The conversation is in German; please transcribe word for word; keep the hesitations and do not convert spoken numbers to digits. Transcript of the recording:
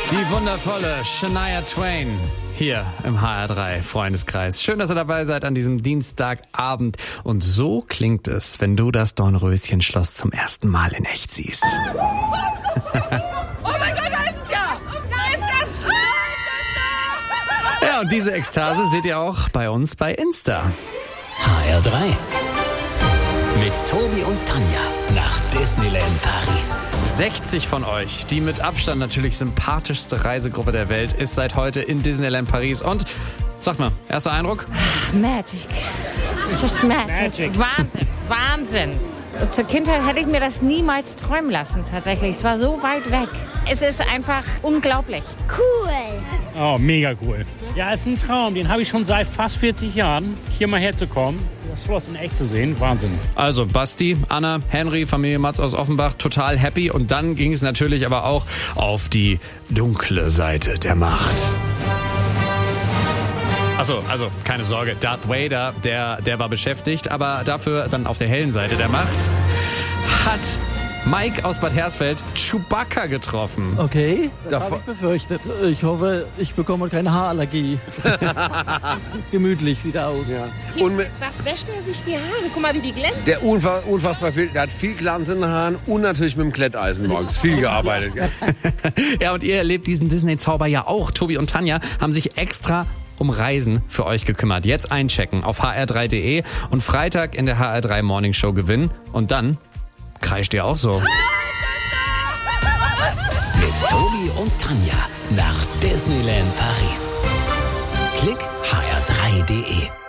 Die wundervolle Shania Twain hier im H R drei Freundeskreis. Schön, dass ihr dabei seid an diesem Dienstagabend. Und so klingt es, wenn du das Dornröschen-Schloss zum ersten Mal in echt siehst. Oh mein Gott, da ist es ja! Da ist es! Ja, und diese Ekstase seht ihr auch bei uns bei Insta. H R drei. Mit Tobi und Tanja nach Disneyland Paris. sechzig von euch, die mit Abstand natürlich sympathischste Reisegruppe der Welt, ist seit heute in Disneyland Paris. Und, sag mal, erster Eindruck? Magic. Es ist Magic. Magic. Wahnsinn, Wahnsinn. Zur Kindheit hätte ich mir das niemals träumen lassen, tatsächlich. Es war so weit weg. Es ist einfach unglaublich. Cool. Oh, mega cool. Ja, ist ein Traum. Den habe ich schon seit fast vierzig Jahren, hier mal herzukommen. Das Schloss in echt zu sehen. Wahnsinn. Also Basti, Anna, Henry, Familie Matz aus Offenbach, total happy. Und dann ging es natürlich aber auch auf die dunkle Seite der Macht. Achso, also keine Sorge, Darth Vader, der, der war beschäftigt, aber dafür dann auf der hellen Seite der Macht hat Mike aus Bad Hersfeld Chewbacca getroffen. Okay, das habe ich befürchtet. Ich hoffe, ich bekomme keine Haarallergie. Gemütlich sieht er aus. Ja. Und was wäscht er sich die Haare? Guck mal, wie die glänzen. Der unfass, unfassbar viel, der hat viel Glanz in den Haaren und natürlich mit dem Kletteisen morgens. Viel gearbeitet. Ja. Ja, und ihr erlebt diesen Disney-Zauber ja auch. Tobi und Tanja haben sich extra um Reisen für euch gekümmert. Jetzt einchecken auf h r drei punkt d e und Freitag in der H R drei Morning Show gewinnen. Und dann kreischt ihr auch so. Mit Tobi und Tanja nach Disneyland Paris. Klick h r drei punkt d e.